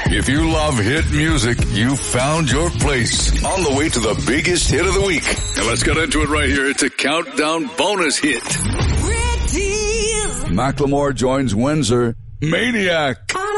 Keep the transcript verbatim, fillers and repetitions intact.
If you love hit music, you found your place. On the way to the biggest hit of the week. And let's get into it right here. It's a countdown bonus hit. Macklemore joins Windsor. Maniac.